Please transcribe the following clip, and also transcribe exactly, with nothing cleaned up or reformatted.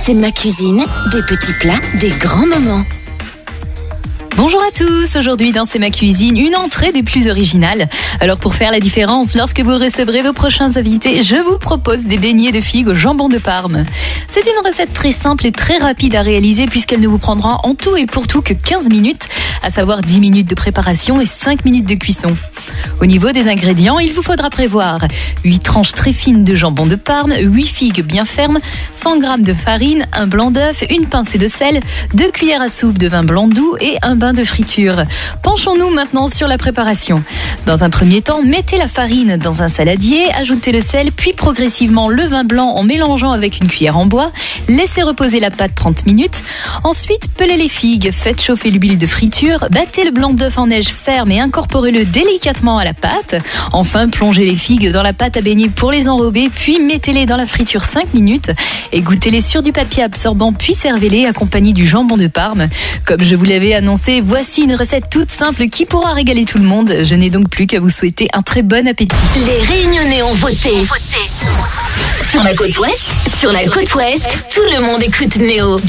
C'est ma cuisine, des petits plats, des grands moments. Bonjour à tous, aujourd'hui dans C'est ma cuisine, une entrée des plus originales. Alors pour faire la différence, lorsque vous recevrez vos prochains invités, je vous propose des beignets de figues au jambon de Parme. C'est une recette très simple et très rapide à réaliser puisqu'elle ne vous prendra en tout et pour tout que quinze minutes, à savoir dix minutes de préparation et cinq minutes de cuisson. Au niveau des ingrédients, il vous faudra prévoir huit tranches très fines de jambon de Parme, huit figues bien fermes, cent grammes de farine, un blanc d'œuf, une pincée de sel, deux cuillères à soupe de vin blanc doux et un bain de friture. Penchons-nous maintenant sur la préparation. Dans un premier temps, mettez la farine dans un saladier, ajoutez le sel, puis progressivement le vin blanc en mélangeant avec une cuillère en bois. Laissez reposer la pâte trente minutes. Ensuite, pelez les figues, faites chauffer l'huile de friture, battez le blanc d'œuf en neige ferme et incorporez-le délicatement à la pâte. Enfin, plongez les figues dans la pâte à beignet pour les enrober, puis mettez-les dans la friture cinq minutes et goûtez-les sur du papier absorbant, puis servez-les accompagnés du jambon de Parme. Comme je vous l'avais annoncé, voici une recette toute simple qui pourra régaler tout le monde. Je n'ai donc plus qu'à vous souhaiter un très bon appétit. Les Réunionnais ont voté. Sur la côte ouest, sur la côte ouest, tout le monde écoute Néo.